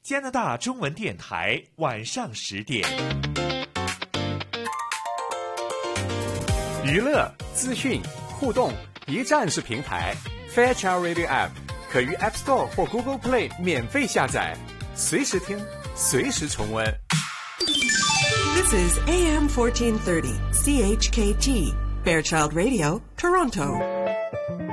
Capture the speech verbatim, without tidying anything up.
加拿大中文电台晚上十点。 娱乐、资讯、互动，一站式平台。Fairchild Radio App 可于 App Store 或 Google Play 免费下载，随时听，随时重温。 This is A M fourteen thirty C H K T, Fairchild Radio, Toronto.